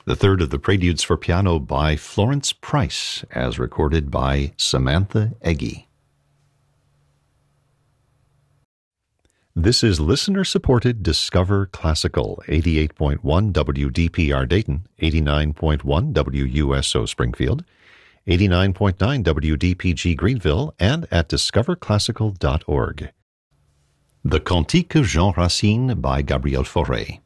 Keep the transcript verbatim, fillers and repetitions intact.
the third of the Preludes for Piano by Florence Price, as recorded by Samantha Eggy. This is listener-supported Discover Classical, eighty-eight point one W D P R Dayton, eighty-nine point one W U S O Springfield, eighty-nine point nine W D P G Greenville, and at discover classical dot org. The Cantique of Jean Racine by Gabriel Fauré.